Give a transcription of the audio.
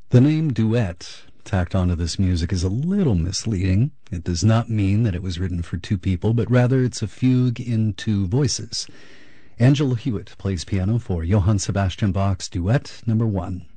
The name duet tacked onto this music is a little misleading. It does not mean that it was written for two people, but rather it's a fugue in two voices. Angela Hewitt plays piano for Johann Sebastian Bach's Duet No. 1.